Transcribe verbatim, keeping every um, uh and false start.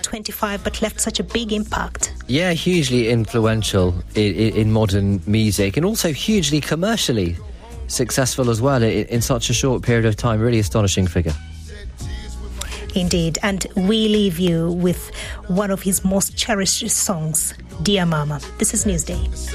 twenty-five, but left such a big impact. Yeah, hugely influential in, in, in modern music, and also hugely commercially successful as well in, in such a short period of time. Really astonishing figure. Indeed, and we leave you with one of his most cherished songs, Dear Mama. This is Newsday.